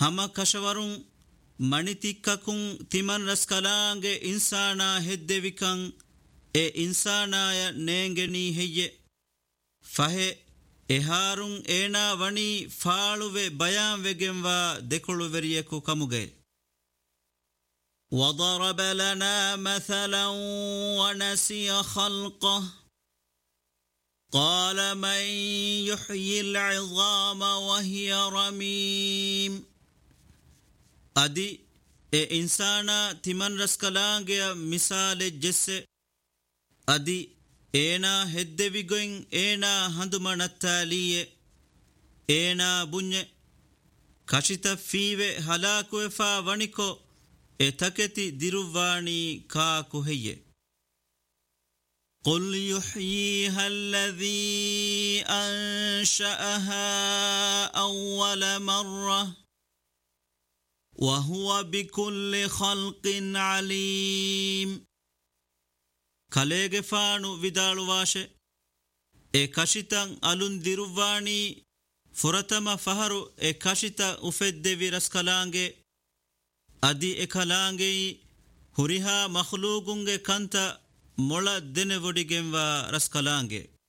hama kashawarun manitikkakun timan raskalange insana heddevikan e insanaya neengeni heyye fahe eharun ena wani faaluve bayan vegenwa dekoluveriyeku kamuge وضرب لنا مثلا ونسي خلقه قال من يحيي العظام وهي رميم adi e insana timan raskalange misale jesse adi ena heddevigoin ena handumanattaliye ena bunye kashita five halakuefa vaniko etaketi diruvani kaaku heye قل يحييها الذي أنشأها أول مرة وهو بكل خلق عليم كاليغ فانو vidaalu vaashe e kashitan alun diruvani furatama faharu e kashita ufeddevi raskalange adi e kalange huriha makhluqunge kanta mola dene vodigenwa raskalange